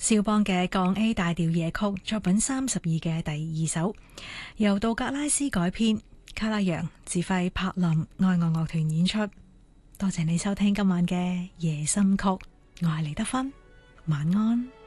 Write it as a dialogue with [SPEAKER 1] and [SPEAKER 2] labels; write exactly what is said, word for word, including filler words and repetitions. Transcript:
[SPEAKER 1] 肖邦嘅降 A 大調夜曲作品三十二嘅第二首，由杜格拉斯改編，卡拉揚指揮柏林愛樂樂團演出。多謝你收聽今晚嘅夜心曲，我係李德芬，晚安。